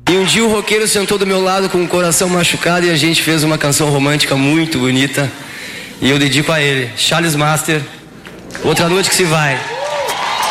E um dia o roqueiro sentou do meu lado com o coração machucado e a gente fez uma canção romântica muito bonita. E eu dedico a ele, Charles Master, Outra Noite que Se Vai.